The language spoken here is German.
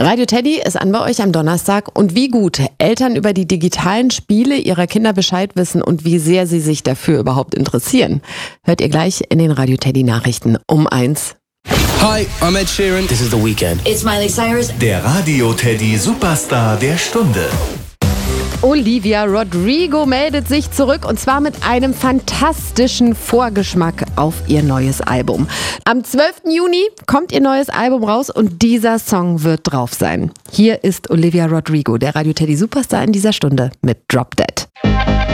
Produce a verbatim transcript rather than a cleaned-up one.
Radio Teddy ist an bei euch am Donnerstag und wie gut Eltern über die digitalen Spiele ihrer Kinder Bescheid wissen und wie sehr sie sich dafür überhaupt interessieren, hört ihr gleich in den Radio Teddy Nachrichten um eins. Hi, I'm Ed Sheeran. This is The Weeknd. It's Miley Cyrus. Der Radio Teddy Superstar der Stunde. Olivia Rodrigo meldet sich zurück und zwar mit einem fantastischen Vorgeschmack auf ihr neues Album. Am zwölften Juni kommt ihr neues Album raus und dieser Song wird drauf sein. Hier ist Olivia Rodrigo, der Radio Teddy Superstar in dieser Stunde mit Drop Dead.